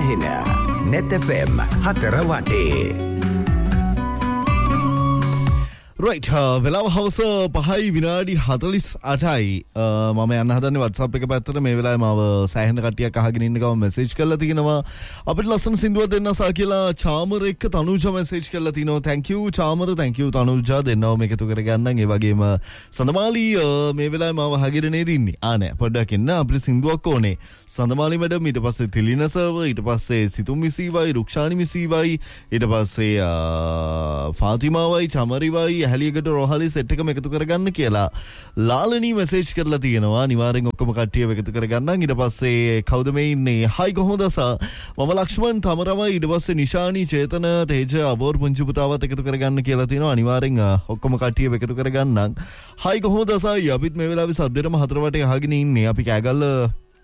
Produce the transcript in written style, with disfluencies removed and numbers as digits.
ඇහෙන Net FM හතර වටේ. Right, වෙලාව හවස 5:48යි. මම යන්න හදන්නේ WhatsApp එක පැත්තට. මේ වෙලාවේ මාව සෑහෙන කට්ටියක් අහගෙන ඉන්න ගම මැසේජ් කරලා තිනවා. අපිට ලස්සන සින්දුවක් දෙන්නසා කියලා චාමර එක්ක තනුජා මැසේජ් කරලා තිනවා. Thank you Chamara, thank you Thanuja. දෙන්නව මේක එකතු කරගන්නම්. ඒ වගේම සඳමාලි මේ වෙලාවේ මාව අහගෙන නේද ඉන්නේ. නෑ පොඩ්ඩක් ඉන්න. අපිට සින්දුවක් ඕනේ. සඳමාලි මැඩම්, ඊට පස්සේ තිලින සර්වර්, ඊට පස්සේ සිතුම් මිසීවයි, රුක්ෂානි මිසීවයි, ඊට පස්සේ ෆාතිමාවයි, චමරිවයි, හැලියකට රෝහලි සෙට් එකම එකතු කරගන්න කියලා ලාලනී මැසේජ් කරලා තියෙනවා. අනිවාර්යෙන් ඔක්කොම කට්ටියව එකතු කරගන්නම්. ඊට පස්සේ කවුද මේ ඉන්නේ? හයි කොහොමද සර්? මම ලක්ෂ්මන් තමරවයි. ඊට පස්සේ නිෂානි, චේතන, තේජ, අබෝර් පුංචි පුතාවත් එකතු කරගන්න කියලා තියෙනවා. අනිවාර්යෙන් ඔක්කොම කට්ටියව එකතු කරගන්නම්. හයි කොහොමද සර්? අපිත් මේ වෙලාවේ සද්දෙටම හතර වටේ අහගෙන ඉන්නේ. අපි කෑගල්ල